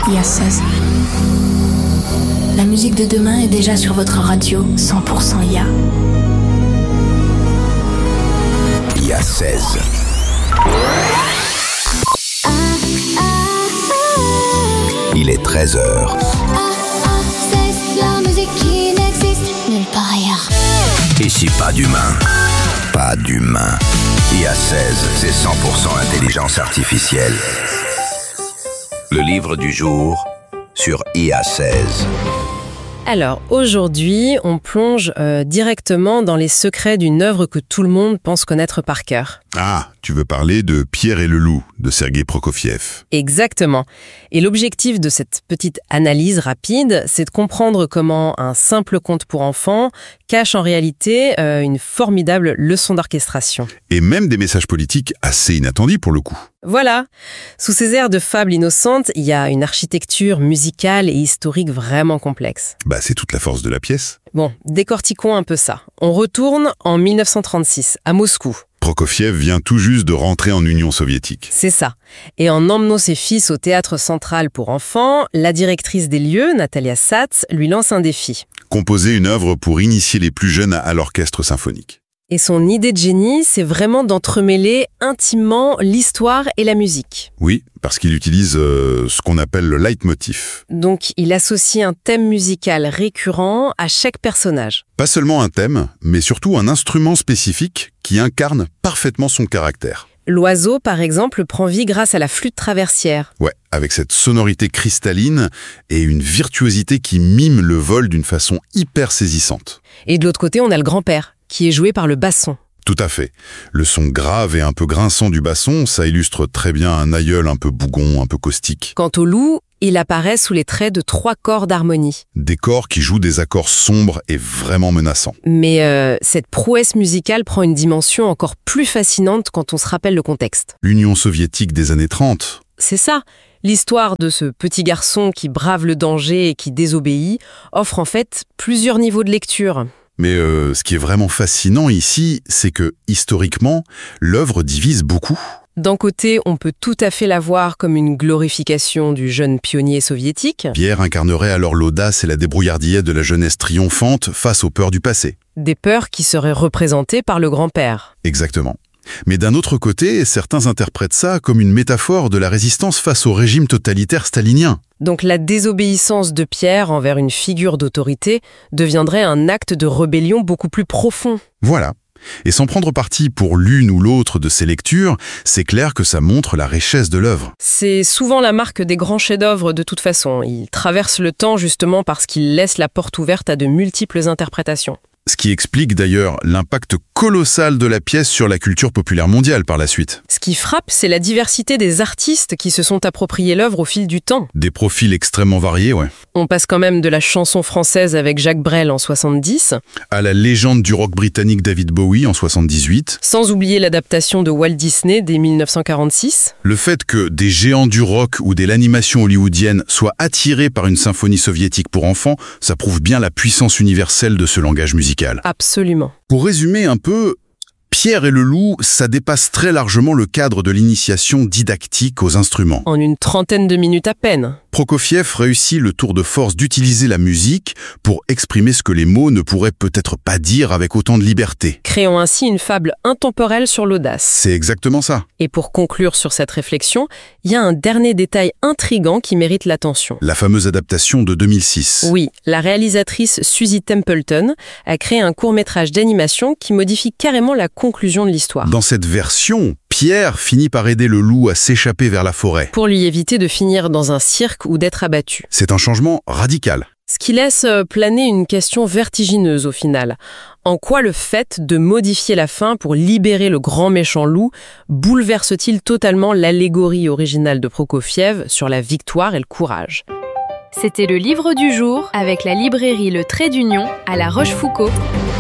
IA16. La musique de demain est déjà sur votre radio 100% IA. IA16. Il est 13h. La musique qui n'existe nulle part ailleurs. Ici, pas d'humain. Pas d'humain. IA16, c'est 100% intelligence artificielle. Le livre du jour sur IA16. Alors, aujourd'hui, on plonge directement dans les secrets d'une œuvre que tout le monde pense connaître par cœur. Ah, tu veux parler de Pierre et le loup, de Sergueï Prokofiev. Exactement. Et l'objectif de cette petite analyse rapide, c'est de comprendre comment un simple conte pour enfants cache en réalité une formidable leçon d'orchestration. Et même des messages politiques assez inattendus pour le coup. Voilà. Sous ces airs de fable innocente, il y a une architecture musicale et historique vraiment complexe. C'est toute la force de la pièce. Bon, décortiquons un peu ça. On retourne en 1936, à Moscou. Prokofiev vient tout juste de rentrer en Union soviétique. C'est ça. Et en emmenant ses fils au théâtre central pour enfants, la directrice des lieux, Natalia Satz, lui lance un défi. Composer une œuvre pour initier les plus jeunes à l'orchestre symphonique. Et son idée de génie, c'est vraiment d'entremêler intimement l'histoire et la musique. Oui, parce qu'il utilise ce qu'on appelle le leitmotiv. Donc, il associe un thème musical récurrent à chaque personnage. Pas seulement un thème, mais surtout un instrument spécifique qui incarne parfaitement son caractère. L'oiseau, par exemple, prend vie grâce à la flûte traversière. Ouais, avec cette sonorité cristalline et une virtuosité qui mime le vol d'une façon hyper saisissante. Et de l'autre côté, on a le grand-père, qui est joué par le basson. Tout à fait. Le son grave et un peu grinçant du basson, ça illustre très bien un aïeul un peu bougon, un peu caustique. Quant au loup, il apparaît sous les traits de 3 corps d'harmonie. Des corps qui jouent des accords sombres et vraiment menaçants. Mais cette prouesse musicale prend une dimension encore plus fascinante quand on se rappelle le contexte. L'Union soviétique des années 30. C'est ça. L'histoire de ce petit garçon qui brave le danger et qui désobéit offre en fait plusieurs niveaux de lecture. Mais ce qui est vraiment fascinant ici, c'est que, historiquement, l'œuvre divise beaucoup. D'un côté, on peut tout à fait la voir comme une glorification du jeune pionnier soviétique. Pierre incarnerait alors l'audace et la débrouillardise de la jeunesse triomphante face aux peurs du passé. Des peurs qui seraient représentées par le grand-père. Exactement. Mais d'un autre côté, certains interprètent ça comme une métaphore de la résistance face au régime totalitaire stalinien. Donc la désobéissance de Pierre envers une figure d'autorité deviendrait un acte de rébellion beaucoup plus profond. Voilà. Et sans prendre parti pour l'une ou l'autre de ces lectures, c'est clair que ça montre la richesse de l'œuvre. C'est souvent la marque des grands chefs-d'œuvre de toute façon. Ils traversent le temps justement parce qu'ils laissent la porte ouverte à de multiples interprétations. Ce qui explique d'ailleurs l'impact colossal de la pièce sur la culture populaire mondiale par la suite. Ce qui frappe, c'est la diversité des artistes qui se sont appropriés l'œuvre au fil du temps. Des profils extrêmement variés, ouais. On passe quand même de la chanson française avec Jacques Brel en 70, à la légende du rock britannique David Bowie en 78, sans oublier l'adaptation de Walt Disney dès 1946. Le fait que des géants du rock ou de l'animation hollywoodienne soient attirés par une symphonie soviétique pour enfants, ça prouve bien la puissance universelle de ce langage musical. Absolument. Pour résumer un peu, Pierre et le loup, ça dépasse très largement le cadre de l'initiation didactique aux instruments. En une trentaine de minutes à peine. Prokofiev réussit le tour de force d'utiliser la musique pour exprimer ce que les mots ne pourraient peut-être pas dire avec autant de liberté. Créant ainsi une fable intemporelle sur l'audace. C'est exactement ça. Et pour conclure sur cette réflexion, il y a un dernier détail intrigant qui mérite l'attention. La fameuse adaptation de 2006. Oui, la réalisatrice Suzy Templeton a créé un court-métrage d'animation qui modifie carrément la conclusion de l'histoire. Dans cette version, Pierre finit par aider le loup à s'échapper vers la forêt. Pour lui éviter de finir dans un cirque ou d'être abattu. C'est un changement radical. Ce qui laisse planer une question vertigineuse au final. En quoi le fait de modifier la fin pour libérer le grand méchant loup bouleverse-t-il totalement l'allégorie originale de Prokofiev sur la victoire et le courage ? C'était le livre du jour avec la librairie Le Trait d'Union à La Rochefoucauld.